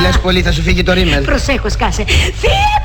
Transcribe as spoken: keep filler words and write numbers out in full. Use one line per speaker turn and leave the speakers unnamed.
λες πολύ, θα σου φύγει το ρίμελ.
Προσέχω, σκάσε. Θεία!